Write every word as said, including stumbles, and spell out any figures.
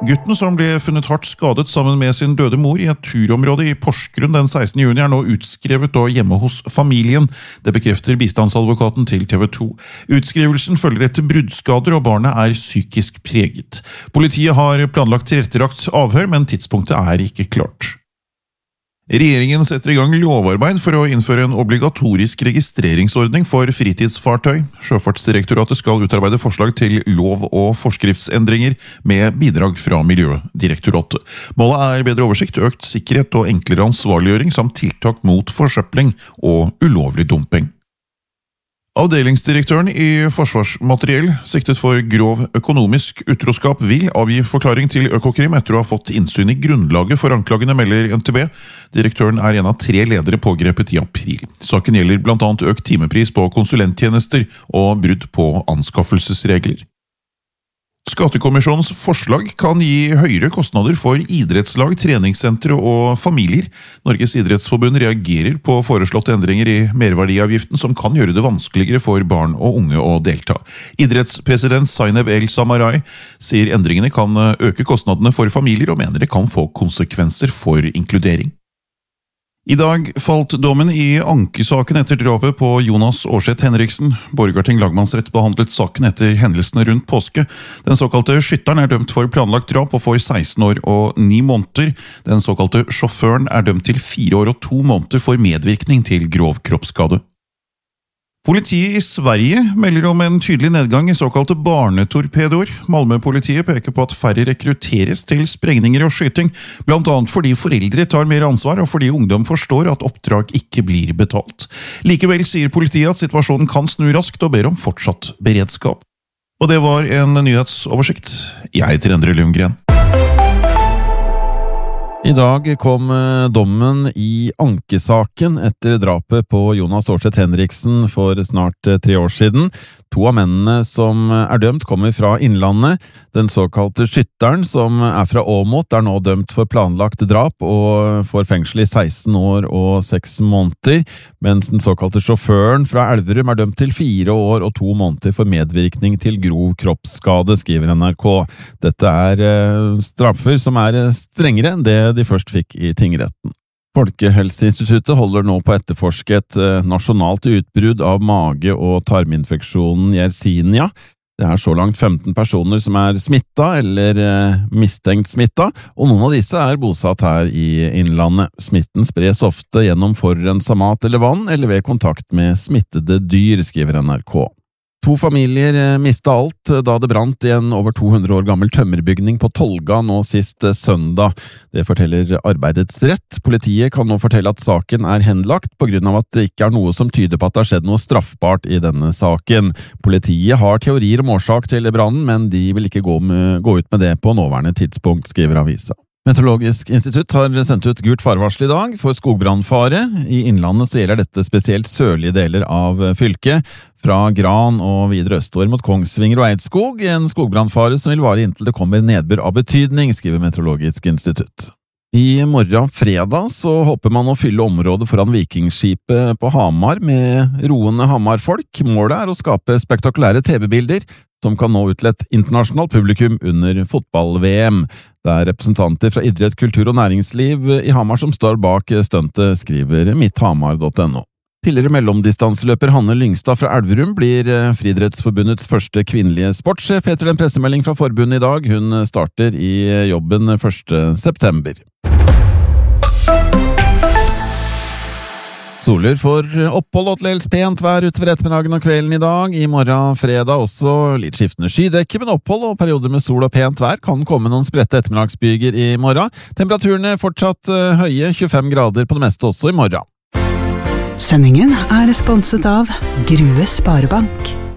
Gutten som ble funnet hardt skadet sammen med sin døde mor i et turområde i Porsgrunn den sekstende juni er nå utskrevet og hjemme hos familien. Det bekrefter bistandsadvokaten til T V to. Utskrivelsen følger etter bruddskader og barnet er psykisk preget. Politiet har planlagt tilrettelagt avhør, men tidspunktet er ikke klart. Regjeringen setter i gang lovarbeid for å innføre en obligatorisk registreringsordning for fritidsfartøy. Sjøfartsdirektoratet skal utarbeide forslag til lov- og forskriftsendringer med bidrag fra Miljødirektoratet. Målet er bedre oversikt, økt sikkerhet og enklere ansvarliggjøring samt tiltak mot forsøpling og ulovlig dumping. Avdelingsdirektøren i Forsvarsmateriell, siktet for grov økonomisk utroskap, vil avgi forklaring til Økokrim etter å ha fått innsyn i grunnlaget for anklagene, melder N T B. Direktøren er en av tre ledere pågrepet i april. Saken gjelder blant annet økt timepris på konsulenttjenester og brudd på anskaffelsesregler. Skattekommisjonens forslag kan gi høyere kostnader for idrettslag, treningssentre og familier. Norges idrettsforbund reagerer på foreslåtte endringer i merverdiavgiften som kan gjøre det vanskeligere for barn og unge å delta. Idrettspresident Zaineb El Samarai sier endringene kan øke kostnadene for familier og mener det kan få konsekvenser for inkludering. I dag falt dommen i ankesaken etter drapet på Jonas Aarseth Henriksen. Borgarting lagmannsrett behandlet saken etter hendelsene rundt påske. Den såkalte skytteren er dømt for planlagt drap og får seksten år og ni måneder. Den såkalte sjåføren er dømt til fire år og to måneder for medvirkning til grov kroppsskade. Politiet i Sverige melder om en tydelig nedgang i såkalte barnetorpedoer. Malmö-politiet peker på at færre rekrutteres til sprengninger og skyting, blant annet fordi foreldre tar mer ansvar og fordi ungdom forstår at oppdrag ikke blir betalt. Likevel sier politiet at situasjonen kan snu raskt og ber om fortsatt beredskap. Og det var en nyhetsoversikt. Jeg heter Endre Lundgren. I dag kom dommen i ankesaken etter drapet på Jonas Aarseth Henriksen for snart tre år siden. To av mennene som er dømt kommer fra Innlandet. Den såkalte skytteren, som er fra Åmot, er nå dømt for planlagt drap og får fengsel i seksten år og seks måneder, mens den såkalte sjåføren fra Elverum er dømt til fire år og to måneder for medvirkning til grov kroppsskade, skriver N R K. Dette er straffer som er strengere enn det de først fikk i tingretten. Folkehelseinstituttet holder nå på å etterforske et nasjonalt utbrudd av mage- og tarminfeksjonen Yersinia. Det er så langt femten personer som er smittet eller mistenkt smittet, og noen av disse er bosatt her i Innlandet. Smitten spres ofte gjennom forurenset mat eller vann, eller ved kontakt med smittede dyr, skriver N R K. To familier mistet alt da det brant i en over to hundre år gammel tømmerbygning på Tolga nå sist søndag. Det forteller Arbeidets Rett. Politiet kan nå fortelle at saken er henlagt på grunn av at det ikke er noe som tyder på at det har skjedd noe straffbart i denne saken. Politiet har teorier om årsak til brannen, men de vil ikke gå, med, gå ut med det på nåværende tidspunkt, skriver avisa. Meteorologisk institutt har sendt ut gult farvarsel i dag for skogbrannfare. I Innlandet så gjelder dette spesielt sørlige deler av fylket, fra Gran og videre østover mot Kongsvinger og Eidskog, en skogbrannfare som vil vare inntil det kommer nedbør av betydning, skriver Meteorologisk institutt. I morgen fredag så håper man å fylle området foran vikingskipet på Hamar med roende Hamar-folk. Målet er å skape spektakulære T V-bilder som kan nå ut til et internasjonalt publikum under fotball-V M. Det er representanter fra idrett, kultur og næringsliv i Hamar som står bak stuntet, skriver mitthamar punktum no. Tidligere mellomdistanseløper Hanne Lyngstad fra Elverum blir Friidrettsforbundets første kvinnelige sportssjef etter en pressemelding fra forbundet i dag. Hun starter i jobben første september. Soler for opphold og til dels pent vær utover ettermiddagen og kvelden i dag. I morgen fredag også litt skiftende skydekke, men opphold og perioder med sol og pent vær kan komme noen spredte ettermiddagsbyger i morgen. Temperaturene fortsatt høye, tjuefem grader på det meste også i morgen. Sendingen er sponset av Grue Sparebank.